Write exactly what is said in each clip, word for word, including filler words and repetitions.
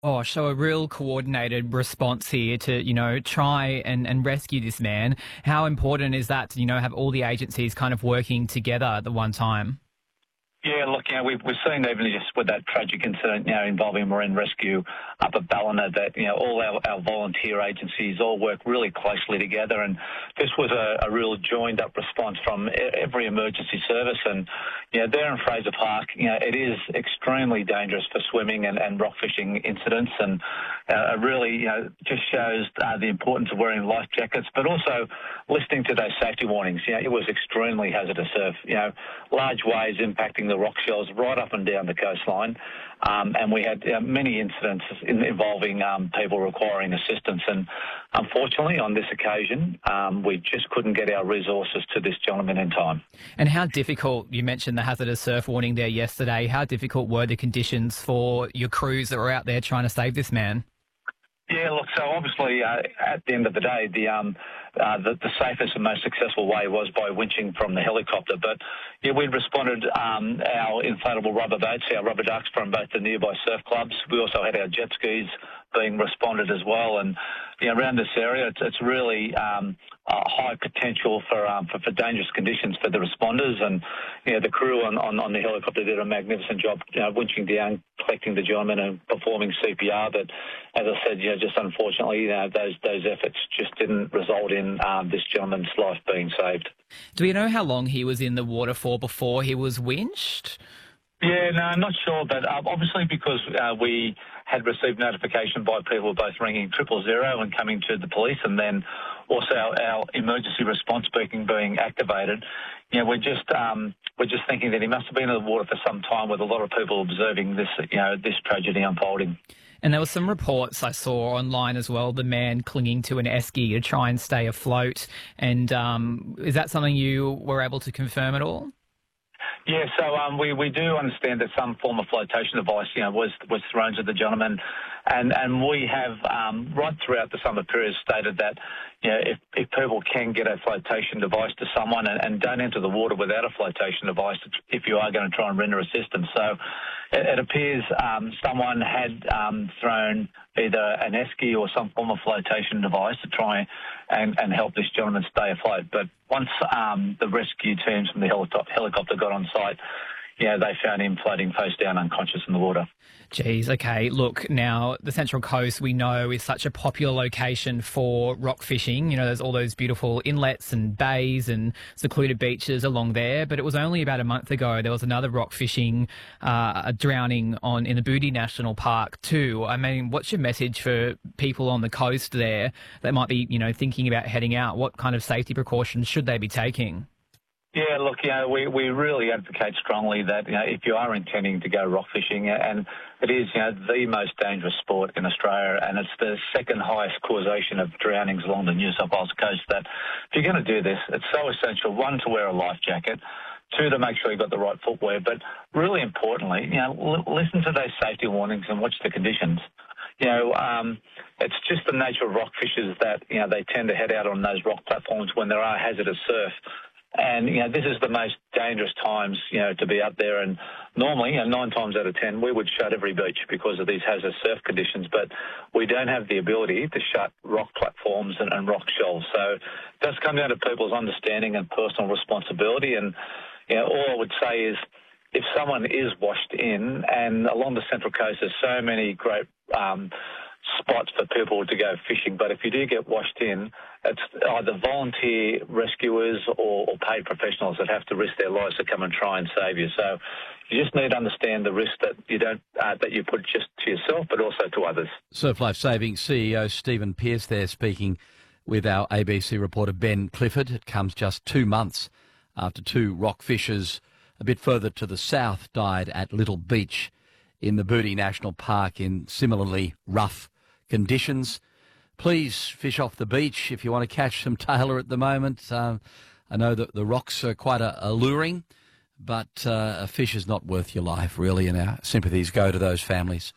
Oh, show a real coordinated response here to, you know, try and, and rescue this man. How important is that to, you know, have all the agencies kind of working together at the one time? Yeah, look, you know, we've, we've seen even just with that tragic incident, you know, involving marine rescue up at Ballina, that, you know, all our, our volunteer agencies all work really closely together. And this was a, a real joined-up response from every emergency service. And, you know, there in Fraser Park, you know, it is extremely dangerous for swimming and, and rock fishing incidents. And uh, it really, you know, just shows uh, the importance of wearing life jackets, but also listening to those safety warnings. You know, it was extremely hazardous surf, you know, large waves impacting the rock shells right up and down the coastline, um, and we had uh, many incidents in, involving um, people requiring assistance. And unfortunately, on this occasion, um, we just couldn't get our resources to this gentleman in time. And how difficult, you mentioned the hazardous surf warning there yesterday, how difficult were the conditions for your crews that were out there trying to save this man? Yeah, look, so obviously uh, at the end of the day, the, um, uh, the the safest and most successful way was by winching from the helicopter. But yeah, we responded um, our inflatable rubber boats, our rubber ducks from both the nearby surf clubs. We also had our jet skis being responded as well. And you know, around this area, it's, it's really um, a high potential for, um, for for dangerous conditions for the responders. And you know, the crew on, on, on the helicopter did a magnificent job, you know, winching down, collecting the gentleman and performing C P R. But as I said, you know, just unfortunately, you know, those those efforts just didn't result in um, this gentleman's life being saved. Do we know how long he was in the water for before he was winched? Yeah, no, I'm not sure, but uh, obviously because uh, we had received notification by people both ringing triple zero and coming to the police, and then also our, our emergency response beacon being activated. You know, we're just um, we're just thinking that he must have been in the water for some time, with a lot of people observing this, you know, this tragedy unfolding. And there were some reports I saw online as well, the man clinging to an esky to try and stay afloat. And um, is that something you were able to confirm at all? Yeah, so um, we, we do understand that some form of flotation device, you know, was was thrown to the gentleman, and and we have um, right throughout the summer period stated that, you know, if, if people can get a flotation device to someone and, and don't enter the water without a flotation device, if you are going to try and render assistance. So it, it appears um, someone had um, thrown either an esky or some form of flotation device to try and, and help this gentleman stay afloat. But once um, the rescue teams from the helicopter, helicopter got on site, yeah, they found him floating face down unconscious in the water. Geez, okay. Look, now, the Central Coast, we know, is such a popular location for rock fishing. You know, there's all those beautiful inlets and bays and secluded beaches along there. But it was only about a month ago there was another rock fishing uh, drowning on in the Booty National Park too. I mean, what's your message for people on the coast there that might be, you know, thinking about heading out? What kind of safety precautions should they be taking? Yeah, look, you know, we, we really advocate strongly that, you know, if you are intending to go rock fishing, and it is, you know, the most dangerous sport in Australia, and it's the second highest causation of drownings along the New South Wales coast, that if you're going to do this, it's so essential, one, to wear a life jacket, two, to make sure you've got the right footwear, but really importantly, you know, l- listen to those safety warnings and watch the conditions. You know, um, it's just the nature of rock fishers that, you know, they tend to head out on those rock platforms when there are hazardous surf. And, you know, this is the most dangerous times, you know, to be out there. And normally, you know, nine times out of ten, we would shut every beach because of these hazardous surf conditions. But we don't have the ability to shut rock platforms and, and rock shelves. So it does come down to people's understanding and personal responsibility. And, you know, all I would say is if someone is washed in, and along the Central Coast, there's so many great um spots for people to go fishing, but if you do get washed in, it's either volunteer rescuers or, or paid professionals that have to risk their lives to come and try and save you. So you just need to understand the risk that you don't uh, that you put just to yourself, but also to others. Surf Life Saving C E O Stephen Pearce there, speaking with our A B C reporter Ben Clifford. It comes just two months after two rock fishers a bit further to the south died at Little Beach in the Booty National Park in similarly rough conditions. Please fish off the beach if you want to catch some tailor at the moment. Um, I know that the rocks are quite uh, alluring, but uh, a fish is not worth your life, really, and our sympathies go to those families.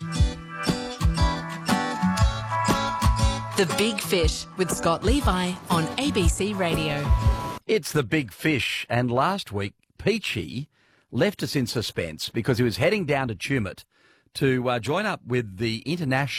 The Big Fish with Scott Levi on A B C Radio. It's The Big Fish, and last week Peachy left us in suspense because he was heading down to Tumut to uh, join up with the international